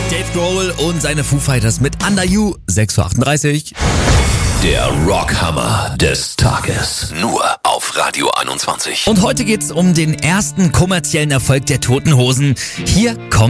Dave Grohl und seine Foo Fighters mit Under You, 6:38 Uhr. Der Rockhammer des Tages. Nur auf Radio 21. Und heute geht's um den ersten kommerziellen Erfolg der Toten Hosen. Hier kommt